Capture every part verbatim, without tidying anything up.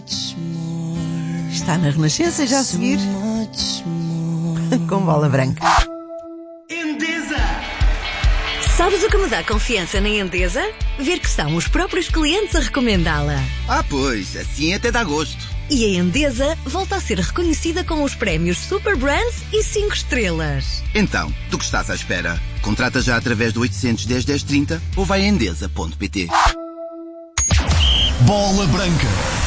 Está na Renascença, já a seguir, com Bola Branca. Endesa! Sabes o que me dá confiança na Endesa? Ver que são os próprios clientes a recomendá-la. Ah, pois, assim até dá gosto. E a Endesa volta a ser reconhecida com os prémios Super Brands e cinco estrelas. Então, do que estás à espera? Contrata já através do oitocentos, dez, dez, trinta ou vai a endesa ponto pt. Bola Branca.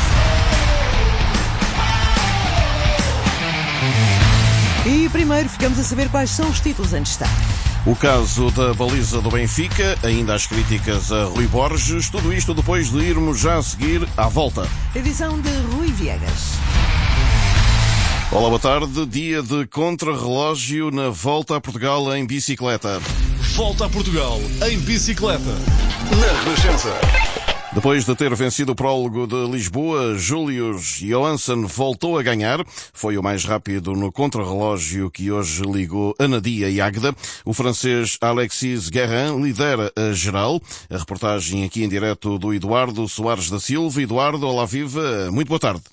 E primeiro ficamos a saber quais são os títulos em destaque. O caso da baliza do Benfica, ainda as críticas a Rui Borges, tudo isto depois de irmos já a seguir à volta. Edição de Rui Viegas. Olá, boa tarde. Dia de contrarrelógio na Volta a Portugal em bicicleta. Volta a Portugal em bicicleta. Na Renascença. Depois de ter vencido o prólogo de Lisboa, Julius Johansson voltou a ganhar. Foi o mais rápido no contrarrelógio que hoje ligou Anadia e Águeda. O francês Alexis Guérin lidera a geral. A reportagem aqui em direto do Eduardo Soares da Silva. Eduardo, olá, viva. Muito boa tarde.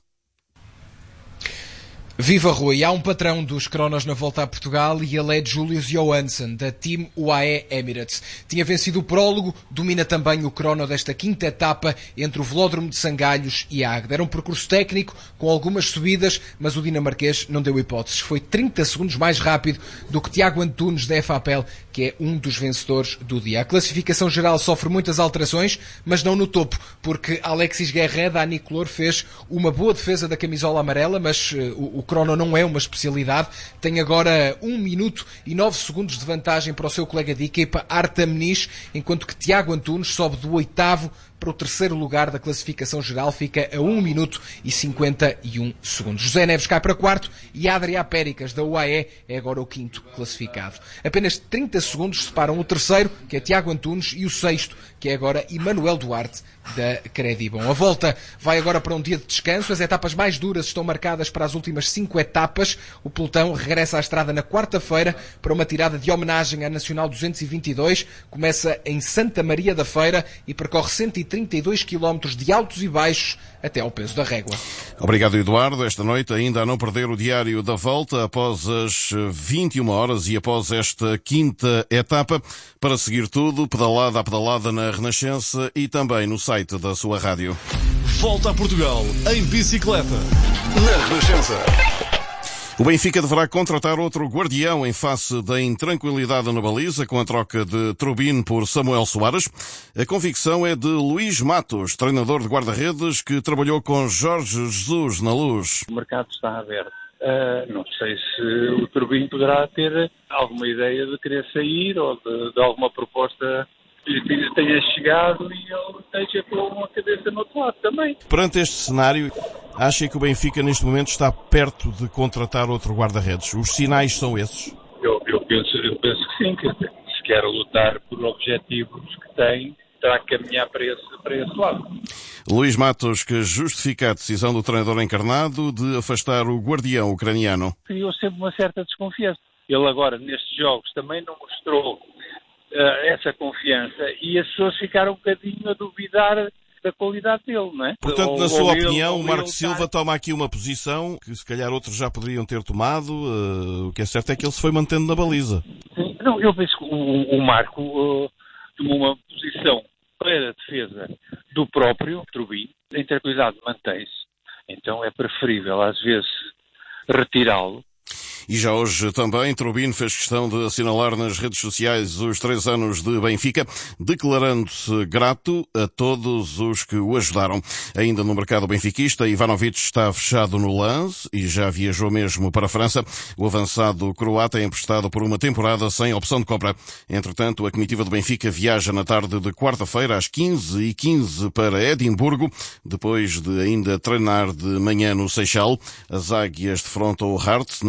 Viva Rui, há um patrão dos cronos na Volta a Portugal e ele é Julius Johansson, da Team U A E Emirates. Tinha vencido o prólogo, domina também o crono desta quinta etapa entre o Velódromo de Sangalhos e Águeda. Era um percurso técnico, com algumas subidas, mas o dinamarquês não deu hipóteses. Foi trinta segundos mais rápido do que Tiago Antunes da F A P E L, que é um dos vencedores do dia. A classificação geral sofre muitas alterações, mas não no topo, porque Alexis Guérin da Anicolor fez uma boa defesa da camisola amarela, mas uh, o, o crono não é uma especialidade. Tem agora um minuto e nove segundos de vantagem para o seu colega de equipa, Arta Meniz, enquanto que Tiago Antunes sobe do oitavo para o terceiro lugar da classificação geral, fica a um minuto e cinquenta e um segundos. José Neves cai para quarto e Adrià Péricas, da U A E, é agora o quinto classificado. Apenas trinta segundos separam o terceiro, que é Tiago Antunes, e o sexto, que é agora Emanuel Duarte, da Credibon. A volta vai agora para um dia de descanso. As etapas mais duras estão marcadas para as últimas cinco etapas. O pelotão regressa à estrada na quarta-feira para uma tirada de homenagem à Nacional duzentos e vinte e dois. Começa em Santa Maria da Feira e percorre cento e trinta e dois quilómetros de altos e baixos até ao peso da régua. Obrigado, Eduardo. Esta noite, ainda a não perder o diário da volta, após as vinte e uma horas e após esta quinta etapa, para seguir tudo, pedalada a pedalada na Renascença e também no site da sua rádio. Volta a Portugal em bicicleta. Na Renascença. O Benfica deverá contratar outro guardião em face da intranquilidade na baliza, com a troca de Trubin por Samuel Soares. A convicção é de Luís Matos, treinador de guarda-redes, que trabalhou com Jorge Jesus na Luz. O mercado está aberto. Uh, não sei se o Trubin poderá ter alguma ideia de querer sair ou de, de alguma proposta que tenha chegado e ele esteja com uma cabeça no outro lado também. Perante este cenário, acha que o Benfica neste momento está perto de contratar outro guarda-redes? Os sinais são esses? Eu, eu, penso, eu penso que sim, que se quer lutar por objetivos que tem, terá que caminhar para esse, para esse lado. Luís Matos, que justifica a decisão do treinador encarnado de afastar o guardião ucraniano. Criou sempre uma certa desconfiança. Ele agora, nestes jogos, também não mostrou Uh, essa confiança e as pessoas ficaram um bocadinho a duvidar da qualidade dele, não é? Portanto, ou, na sua ele, opinião, o Marco ele Silva tá... toma aqui uma posição que se calhar outros já poderiam ter tomado. Uh, o que é certo é que ele se foi mantendo na baliza. Sim, não, eu penso que o, o Marco uh, tomou uma posição para a defesa do próprio Trubin. A intranquilidade mantém-se, então é preferível às vezes retirá-lo. E já hoje também Trubin fez questão de assinalar nas redes sociais os três anos de Benfica, declarando-se grato a todos os que o ajudaram. Ainda no mercado benfiquista, Ivanovic está fechado no Lens e já viajou mesmo para a França. O avançado croata é emprestado por uma temporada sem opção de compra. Entretanto, a comitiva do Benfica viaja na tarde de quarta-feira às quinze e quinze para Edimburgo, depois de ainda treinar de manhã no Seixal. As águias defrontam o Hearts na segunda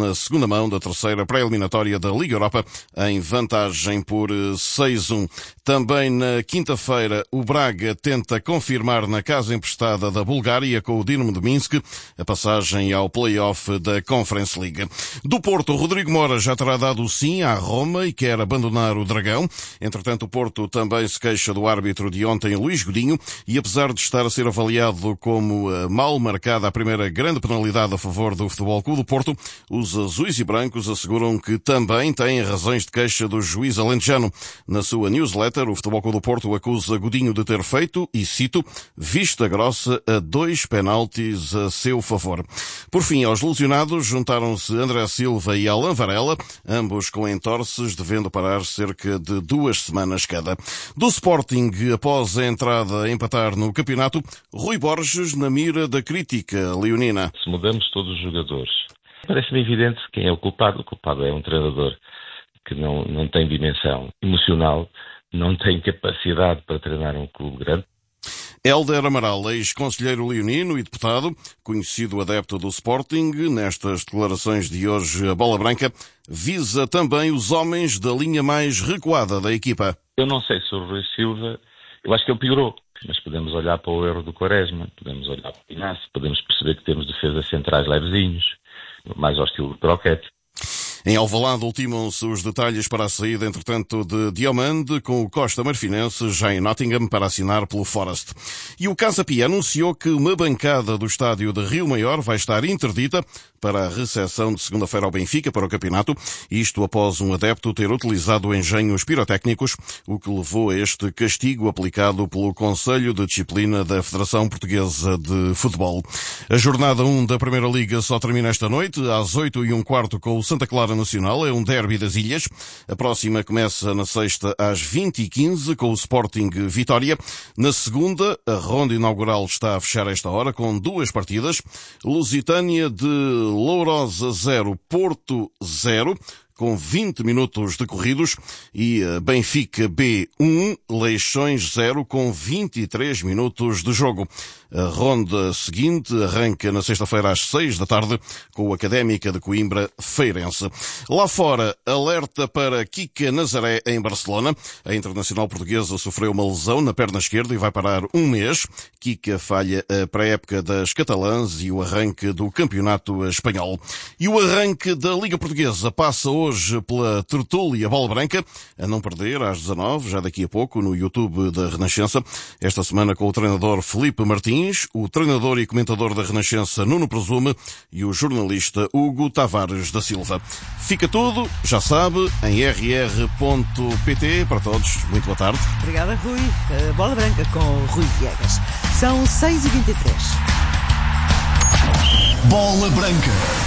segunda mão da terceira pré-eliminatória da Liga Europa em vantagem por seis a um. Também na quinta-feira, o Braga tenta confirmar na casa emprestada da Bulgária com o Dinamo de Minsk a passagem ao play-off da Conference League. Do Porto, Rodrigo Mora já terá dado sim à Roma e quer abandonar o Dragão. Entretanto, o Porto também se queixa do árbitro de ontem, Luís Godinho, e apesar de estar a ser avaliado como mal marcada a primeira grande penalidade a favor do Futebol Clube do Porto, os azuis e brancos asseguram que também têm razões de queixa do juiz alentejano. Na sua newsletter, o Futebol Clube do Porto acusa Godinho de ter feito, e cito, vista grossa a dois penaltis a seu favor. Por fim, aos lesionados juntaram-se André Silva e Alan Varela, ambos com entorces, devendo parar cerca de duas semanas cada. Do Sporting, após a entrada a empatar no campeonato, Rui Borges na mira da crítica leonina. Se mudamos todos os jogadores, parece-me evidente quem é o culpado. O culpado é um treinador que não, não tem dimensão emocional, não tem capacidade para treinar um clube grande. Hélder Amaral, ex-conselheiro leonino e deputado, conhecido adepto do Sporting, nestas declarações de hoje, a Bola Branca visa também os homens da linha mais recuada da equipa. Eu não sei se o Rui Silva, eu acho que ele piorou, mas podemos olhar para o erro do Quaresma, podemos olhar para o Inácio, podemos perceber que temos defesas centrais levezinhos, mais ao estilo de croquete. Em Alvalade ultimam-se os detalhes para a saída, entretanto, de Diomande, com o Costa Marfinense já em Nottingham para assinar pelo Forest. E o Casa Pia anunciou que uma bancada do estádio de Rio Maior vai estar interdita para a recepção de segunda-feira ao Benfica para o campeonato, isto após um adepto ter utilizado engenhos pirotécnicos, o que levou a este castigo aplicado pelo Conselho de Disciplina da Federação Portuguesa de Futebol. A jornada um da Primeira Liga só termina esta noite, às oito e um quarto, com o Santa Clara Nacional, é um derby das Ilhas. A próxima começa na sexta às vinte e quinze, com o Sporting Vitória. Na segunda, a ronda inaugural está a fechar esta hora, com duas partidas. Lusitânia de Lourosa zero, Porto zero, com vinte minutos decorridos, e Benfica B um, Leixões zero, com vinte e três minutos de jogo. A ronda seguinte arranca na sexta-feira às seis da tarde com o Académica de Coimbra Feirense. Lá fora, alerta para Kika Nazaré em Barcelona. A internacional portuguesa sofreu uma lesão na perna esquerda e vai parar um mês. Kika falha a pré-época das catalãs e o arranque do campeonato espanhol. E o arranque da Liga Portuguesa passa hoje pela tertúlia Bola Branca, a não perder às dezanove, já daqui a pouco, no YouTube da Renascença. Esta semana com o treinador Felipe Martins, o treinador e comentador da Renascença Nuno Presume e o jornalista Hugo Tavares da Silva. Fica tudo, já sabe, em r r ponto p t. Para todos, muito boa tarde. Obrigada, Rui. A Bola Branca com Rui Viegas. São seis e vinte e três. Bola Branca.